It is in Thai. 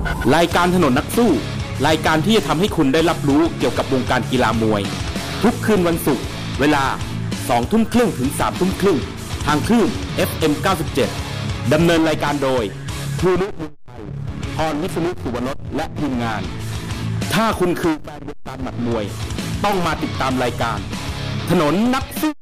รายการถนนนักสู้รายการที่จะทำให้คุณได้รับรู้เกี่ยวกับวงการกีฬามวยทุกคืนวันศุกร์เวลา 20:30 ถึง 3:30 ทางคลื่น FM 97 ดำเนินรายการโดยครูนุช พรวิษณุ สุวรรณและทีมงานถ้าคุณคือแฟนวงการหมัดมวยต้องมาติดตามรายการถนนนักสู้